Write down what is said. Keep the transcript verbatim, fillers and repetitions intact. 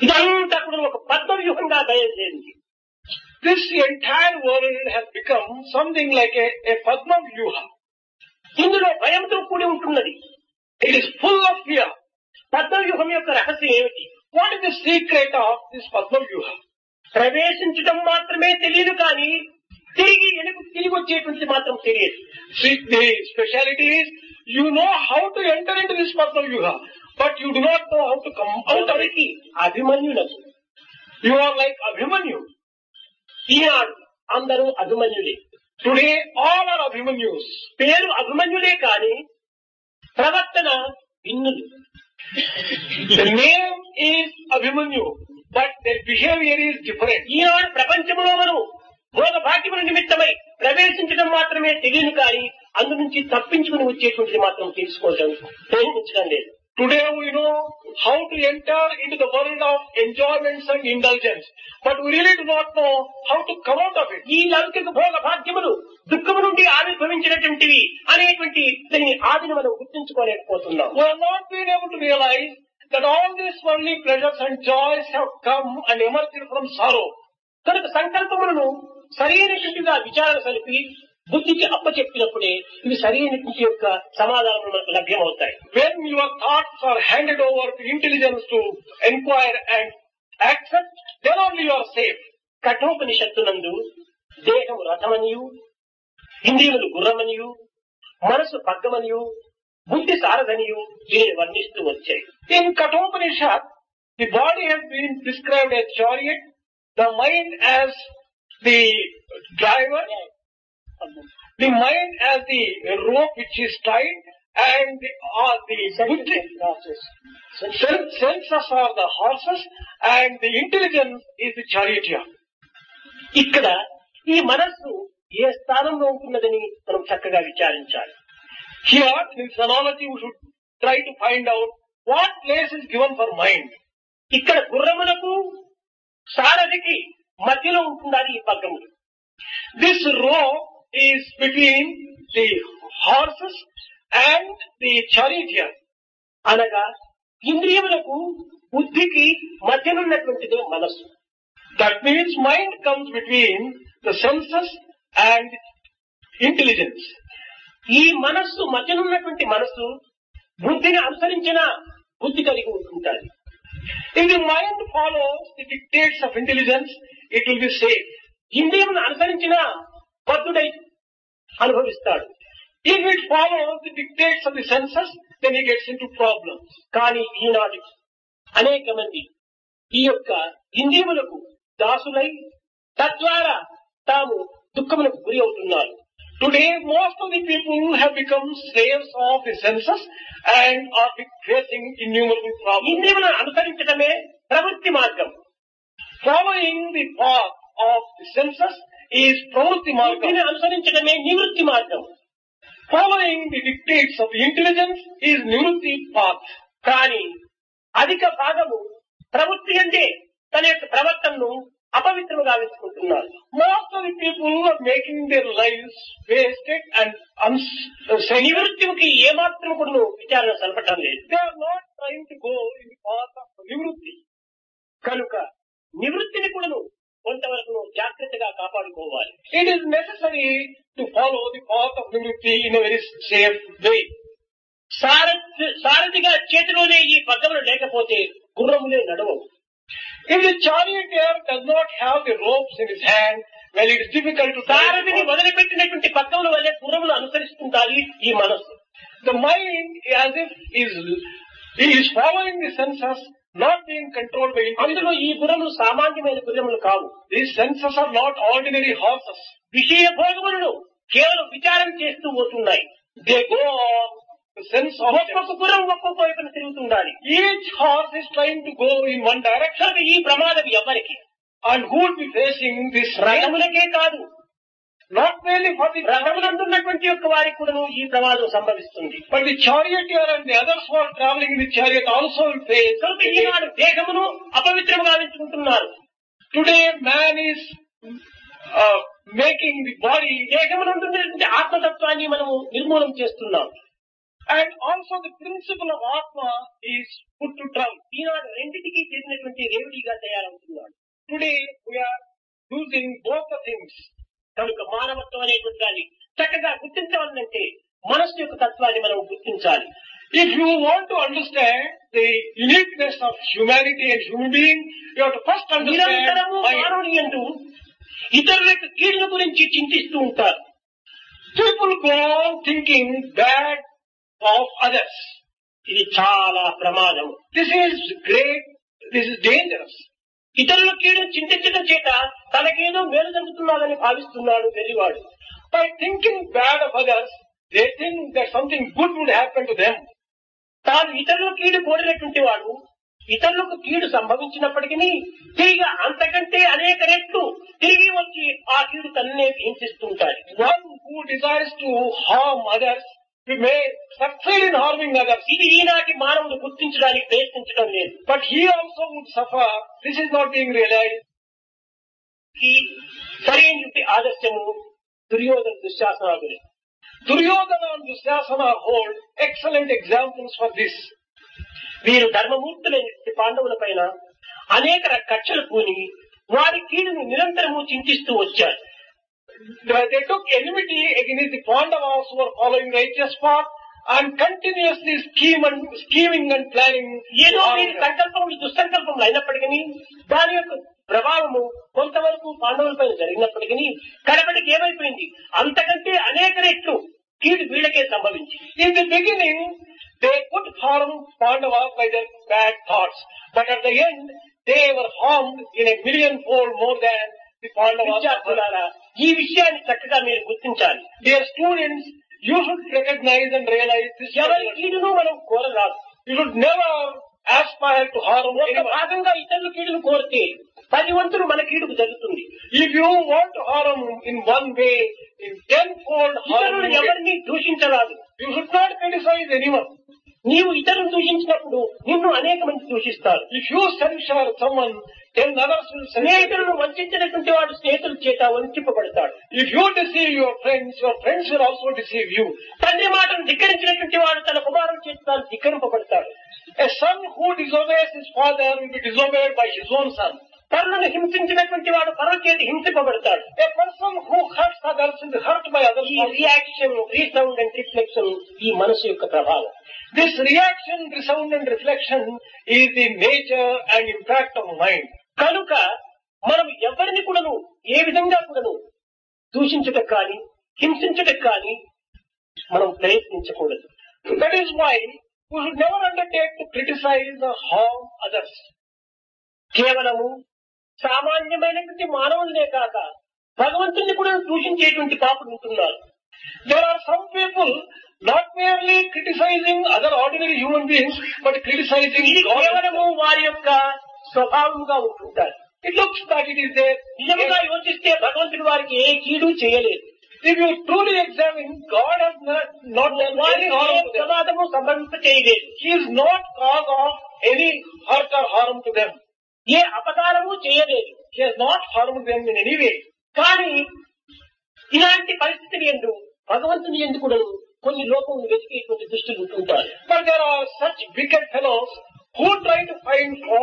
ఇదంతా కూడా ఒక పద్మవ్యూహంగా బయలుదేరింది. This entire world has become something like a, a Padma Vyuha. ఇందులో భయంతో కూడి ఉంటున్నది. It is full of fear. పద్మవ్యూహం యొక్క రహస్యం ఏమిటి? What is the secret of this Padma Vyuha? ప్రవేశించడం మాత్రమే తెలియదు, కానీ తిరిగి వెనుక తిరిగి వచ్చేటువంటి మాత్రం తెలియదు. See, the speciality is you know how to enter into this Padma Vyuha, but you do not know how to come out of it. అభిమన్యులకు You are like Abhimanyu. ఈనాడు అందరూ అభిమన్యులే. Today all are Abhimanyus. పేరు అభిమన్యులే కానీ ప్రవర్తన భిన్నులు. The name is Abhimanyu, but their behavior is different. ఈనాడు ప్రపంచంలో మనం భోగ భాగ్యముల నిమిత్తమై ప్రవేశించడం మాత్రమే తెలియదు, కానీ అందు నుంచి తప్పించుకుని వచ్చేటువంటిది మాత్రం తెలుసుకోవడం ప్రయత్నించడం లేదు. Today we know how to enter into the world of enjoyments and indulgence, but we really do not know how to come out of it. ఈ లౌకిక భోగ భాగ్యములు దుఃఖము నుండి ఆవిర్భవించినటువంటివి అనేటువంటి దీని ఆదిని మనం గుర్తించుకోలేకపోతున్నాం. We have not been able to realize that all these worldly pleasures and joys have come and emerged from sorrow. కనుక సంకల్పములను సరైనటువంటిగా విచారణ సలిపి బుద్ధికి అప్పచెప్పినప్పుడే ఇవి సరైనటువంటి యొక్క సమాధానం మనకు లభ్యమవుతాయి. When your thoughts are handed over to intelligence to inquire and accept, then only you are safe. కఠోపనిషత్తునందు దేహము రథమనియు, ఇంద్రియములు గుర్రమనియు, మనసు పగ్గమనియు, బుద్ధి సారథనియు దీనిని వర్ణిస్తూ వచ్చాయి. In Kathopanishad, the body has been described as chariot, the mind as the driver, the mind as the rope which is tied, and the, uh, the buddhi, sen- senses are the horses, and the intelligence is the charioteer. ఇక్కడ ఈ మనస్సు ఏ స్థానంలో ఉంటున్నదని మనం చక్కగా విచారించాలి. Here, in this analogy, we should try to find out what place is given for mind. ఇక్కడ గుర్రములకు సారథికి మధ్యలో ఉంటున్నది ఈ పగ్గములు. This rope is between the horses and the charioteer. అనగా ఇంద్రియములకు బుద్ధికి మధ్యనున్నటువంటిదే మనస్సు. That means mind comes between the senses and intelligence. ఈ మనస్సు మధ్యనున్నటువంటి మనస్సు బుద్ధిని అనుసరించిన బుద్ధి కలిగి ఉంటుంటారు. If the mind follows the dictates of intelligence, it will be safe. ఇంద్రియమును అనుసరించిన బద్ధుడై అనుభవిస్తాడు. If it follows the dictates of the senses, then he gets into problems. కానీ ఈనాడు అనేక మంది ఈ యొక్క ఇంద్రియములకు దాసులై తద్వారా తాము దుఃఖములకు గురి అవుతున్నారు. Today, most of the people have become slaves of the senses and are facing innumerable problems. ఇంద్రియములను అనుసరించడమే ప్రవృత్తి మార్గం. Following the path of the senses is pravrutti margam. బుద్ధిని అనుసరించడమే నివృత్తి మార్గం. Following the dictates of the intelligence is nivrutti path. కానీ అధిక భాగము ప్రవృత్తి అంటే తన యొక్క ప్రవర్తనను అపవిత్రముగా గావించుకుంటున్నారు. Most of the people are making their lives wasted and uns- నివృత్తికి ఏమాత్రం కూడా విచారణ సలపటం లేదు. they are not trying to go in the path of nivrutti. కనుక నివృత్తిని కూడా కొంతవరకు జాగ్రత్తగా కాపాడుకోవాలి. It is necessary to follow the path of nivrutti in a very safe way. సారథి సారథిగా చేతిలోనే ఈ పగ్గములు లేకపోతే గుర్రములే నడవవు. If the charioteer does not have the ropes in his hand, well, it is difficult to సారథిని వదిలిపెట్టినటువంటి పగ్గముల వల్లే గుర్రములు అనుసరిస్తుంటాయి ఈ మనస్సు. The mind, as if is is following the senses, not being controlled by అందులో intelligence. ఈ గుర్రములు సామాన్యమైన గుర్రములు కావు. These senses are not ordinary horses. విషయ భోగములను కేవలం విచారం చేస్తూ పోతున్నాయి. They go on the sense of ఒక్కొక్క గుర్రం ఒక్కొక్క వైపున తిరుగుతుండాలి. each horse is trying to go in one direction, కనుక ఈ ప్రమాదం ఎవరికి? and who will be facing this race? రథములకే కాదు, Not merely for the రథములందున్నటువంటి యొక్క వారికి కూడా ఈ ప్రమాదం సంభవిస్తుంది. but the charioteer and the others who are traveling in the chariot also will face. కనుక ఈనాడు దేహమును అపవిత్రముగా గావించుకుంటున్నారు. Today, man is uh, making the body. దేహమునందున్నటువంటి ఆత్మతత్వాన్ని మనము నిర్మూలన చేస్తున్నాం. And also the principle of Atma is put to trial. ఈనాడు రెండింటికి చేసినటువంటి రేవడిగా తయారవుతున్నాడు. Today we are using both the things. కనుక మానవత్వం అనేటువంటి దాన్ని చక్కగా గుర్తించవాలంటే మనస్సు యొక్క తత్వాన్ని మనం గుర్తించాలి. If you want to understand the uniqueness of humanity and human being, you have to first understand నిరంతరము mind. మానవుని యందు ఇతరుల యొక్క కీడుల గురించి చింతిస్తూ ఉంటారు. People go on thinking bad of others. ఇది చాలా ప్రమాదం. This is great, this is dangerous. ఇతరుల కీడును చింతించడం చేత తనకేదో మేలు జరుగుతున్నదని భావిస్తున్నాడు వెర్రివాడు. By thinking bad of others, they think that something good would happen to them. తాను ఇతరుల కీడు కోరినటువంటి వాడు ఇతరులకు కీడు సంభవించినప్పటికీ తిరిగి అంతకంటే అనేక రెట్లు తిరిగి వచ్చి ఆ కీడు తన్నే హింసిస్తుంటాడు. One who desires to harm others, he may succeed in harming others. ఇది ఈనాటి మానవుడు గుర్తించడానికి ప్రయత్నించడం లేదు. But he also would suffer. This is not being realized. ఈ సరైన ఆదర్శము Duryodhana దుశ్శాసనాదులే. Duryodhana and Dusyasana hold excellent examples for this. వీరు ధర్మమూర్తులైన పాండవుల పైన అనేక కక్షలు పూని వారి కీడును నిరంతరము చింతిస్తూ వచ్చారు. They took enmity against the Pandavas who were following righteous path and continuously scheme and, scheming and planning. ఏదో వీరి సంకల్పములు దుస్సంకల్పములు అయినప్పటికీ దాని యొక్క ప్రభావము కొంతవరకు పాండవుల పైన జరిగినప్పటికీ కడపటికి ఏమైపోయింది, అంతకంటే అనేక రెట్లు కీడు వీళ్ళకే సంభవించి. In the beginning, they could harm Pandavas by their bad thoughts, but at the end, they were harmed in a million fold more than the Pandavas. విద్యార్థులారా, ఈ విషయాన్ని చక్కగా మీరు గుర్తించాలి. Dear students, you should recognize and realize this. ఎవరి కీడును మనం కోరరాదు. You should never aspire to harm ఒక anyone. భాగంగా ఇతరుల కీడును కోరితే పది వంతులు మన కీడుకు జరుగుతుంది. If you want to harm in one way, in tenfold harm, ఇతరులు ఎవరిని దూషించరాదు. you should not criticize anyone. నీవు ఇతరులను దూషించినప్పుడు నిన్ను అనేక మంది దూషిస్తారు. If you censure someone, ten others will censure. స్నేహితులను వంచినటువంటి వాడు స్నేహితుల చేత వంచింపబడతాడు. If you deceive your friends, your friends will also deceive you. తండ్రి మాటను ధిక్కరించినటువంటి వాడు తన కుమారుల చేత తాను ధిక్కరింపబడతాడు. A son who disobeys his father will be disobeyed by his own son. పరులను హింసించినటువంటి వాడు పరుల చేత హింసింపబడతాడు. A person who hurts others will be hurt by others. ఈ రియాక్షన్, రీసౌండ్ అండ్ రిఫ్లెక్షన్ ఈ మనసు యొక్క ప్రభావం. This reaction, resound and reflection is the nature and impact of mind. కనుక మనం ఎవరిని కూడాను ఏ విధంగా కూడాను దూషించటం కానీ హింసించటం కానీ మనం ప్రయత్నించకూడదు. That is why we should never undertake to criticize or harm others. కేవలము సామాన్యమైనటువంటి మానవులనే కాక భగవంతుని కూడా దూషించేటువంటి పాపులు ఉంటున్నారు. There are some people not merely criticizing other ordinary human beings, but criticizing ఇది God. కేవలము వారి యొక్క స్వభావంగా ఉంటుంటారు. It looks that it is there. నిజంగా యోచిస్తే భగవంతుడు వారికి ఏ కీడు చేయలేదు. If you truly examine, God has not, not done any వారికి harm ఏ to them. ప్రమాదము సంభవింప చేయలేదు. He is not cause of any hurt or harm to them. ఏ అపకారము చేయలేదు. He has not harmed them in any way. కానీ ఇలాంటి పరిస్థితులు ఎందు భగవంతుని ఎందు కూడా కొన్ని లోపములు వెతికేటువంటి దృష్టిలు ఉంటుంటారు. But there are such wicked fellows who try to find fault